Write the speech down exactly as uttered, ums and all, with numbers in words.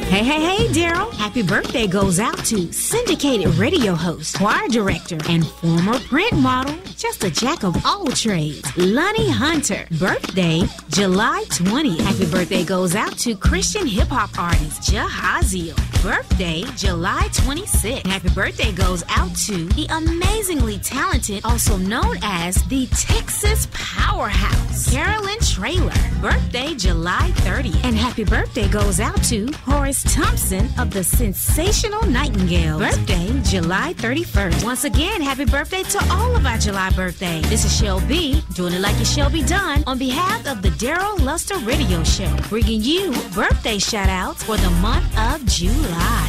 Hey, hey, hey, Daryl. Happy birthday goes out to syndicated radio host, choir director, and former print model, just a jack of all trades, Lonnie Hunter. Birthday, July twentieth. Happy birthday goes out to Christian hip-hop artist, Jahaziel. Birthday, July twenty-sixth. Happy birthday goes out to the amazingly talented, also known as the Texas Powerhouse, Carolyn Traylor. Birthday, July thirtieth. And happy birthday goes out to Horace Thompson of the Sensational Nightingales. Birthday, July thirty-first. Once again, happy birthday to all of our July birthdays. This is Shell B, doing it like it shall be done, on behalf of the Daryl Luster Radio Show, bringing you birthday shout-outs for the month of July.